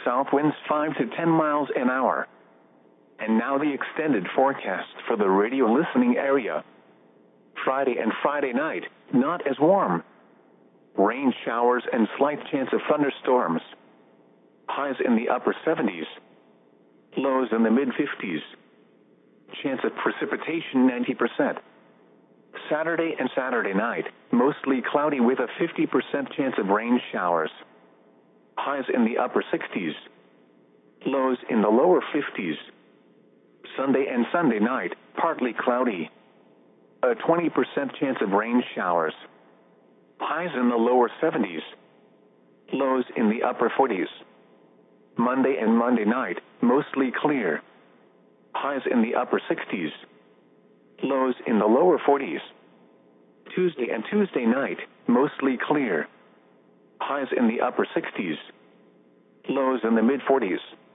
south winds 5 to 10 miles an hour. And now the extended forecast for the radio listening area. Friday and Friday night, not as warm. Rain showers and slight chance of thunderstorms. Highs in the upper 70s. Lows in the mid-50s. Chance of precipitation 90%. Saturday and Saturday night, mostly cloudy with a 50% chance of rain showers. Highs in the upper 60s. Lows in the lower 50s. Sunday and Sunday night, partly cloudy. A 20% chance of rain showers. Highs in the lower 70s. Lows in the upper 40s. Monday and Monday night, mostly clear. Highs in the upper 60s. Lows in the lower 40s. Tuesday and Tuesday night, mostly clear. Highs in the upper 60s. Lows in the mid-40s.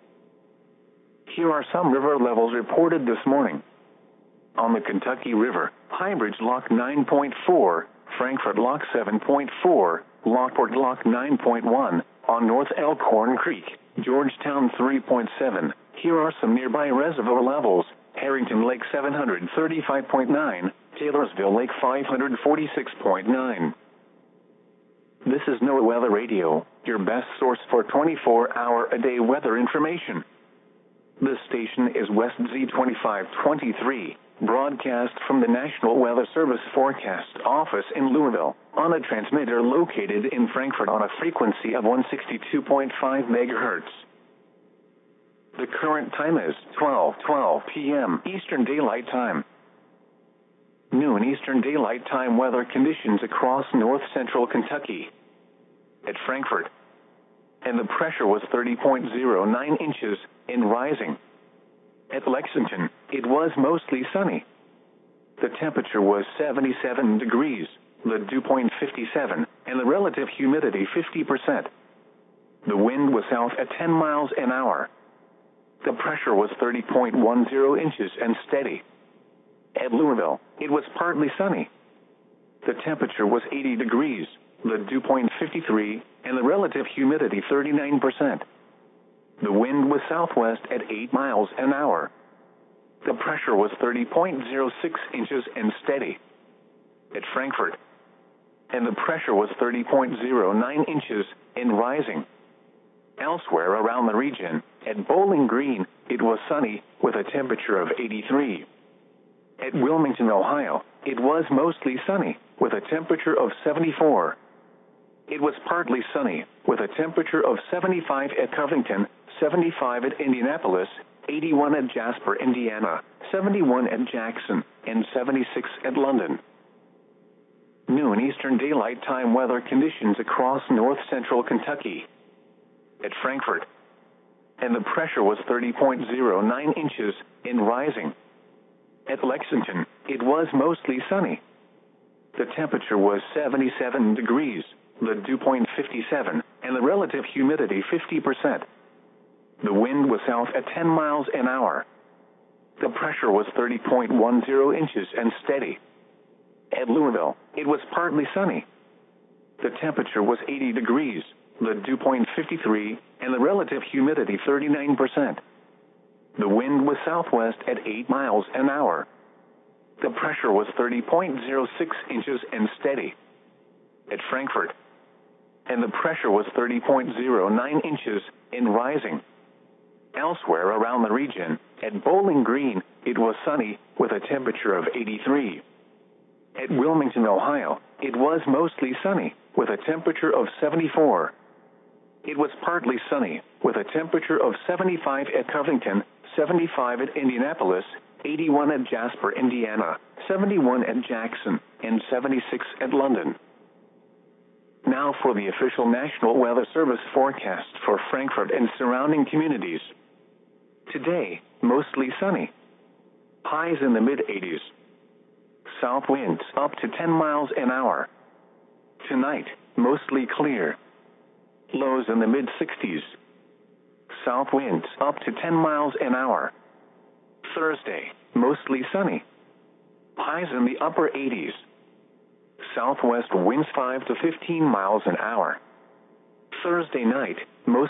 Here are some river levels reported this morning. On the Kentucky River, Highbridge Lock 9.4, Frankfort Lock 7.4, Lockport Lock 9.1, on North Elkhorn Creek, Georgetown 3.7. Here are some nearby reservoir levels. Harrington Lake 735.9, Taylorsville Lake 546.9. This is NOAA Weather Radio, your best source for 24-hour-a-day weather information. This station is West Z2523, broadcast from the National Weather Service Forecast Office in Louisville, on a transmitter located in Frankfort on a frequency of 162.5 MHz. The current time is 12:12 p.m. Eastern Daylight Time. Noon Eastern Daylight Time weather conditions across north-central Kentucky. At Frankfort, and the pressure was 30.09 inches and rising. At Lexington, it was mostly sunny. The temperature was 77 degrees, the dew point 57, and the relative humidity 50%. The wind was south at 10 miles an hour. The pressure was 30.10 inches and steady. At Louisville, it was partly sunny. The temperature was 80 degrees, the dew point 53, and the relative humidity 39%. The wind was southwest at 8 miles an hour. The pressure was 30.06 inches and steady. At Frankfort, and the pressure was 30.09 inches and rising. Elsewhere around the region, at Bowling Green, it was sunny with a temperature of 83. At Wilmington, Ohio, it was mostly sunny with a temperature of 74. It was partly sunny with a temperature of 75 at Covington, 75 at Indianapolis, 81 at Jasper, Indiana, 71 at Jackson, and 76 at London. Noon Eastern Daylight Time weather conditions across north-central Kentucky. At Frankfort, and the pressure was 30.09 inches and rising. At Lexington, it was mostly sunny. The temperature was 77 degrees, the dew point 57, and the relative humidity 50%. The wind was south at 10 miles an hour. The pressure was 30.10 inches and steady. At Louisville, it was partly sunny. The temperature was 80 degrees, the dew point 53, and the relative humidity 39%. The wind was southwest at 8 miles an hour. The pressure was 30.06 inches and steady. At Frankfort, and the pressure was 30.09 inches and rising. Elsewhere around the region, at Bowling Green, it was sunny with a temperature of 83. At Wilmington, Ohio, it was mostly sunny with a temperature of 74. It was partly sunny with a temperature of 75 at Covington, 75 at Indianapolis, 81 at Jasper, Indiana, 71 at Jackson, and 76 at London. Now for the official National Weather Service forecast for Frankfort and surrounding communities. Today, mostly sunny. Highs in the mid-80s. South winds up to 10 miles an hour. Tonight, mostly clear. Lows in the mid-60s. South winds up to 10 miles an hour. Thursday, mostly sunny. Highs in the upper 80s. Southwest winds 5 to 15 miles an hour. Thursday night, mostly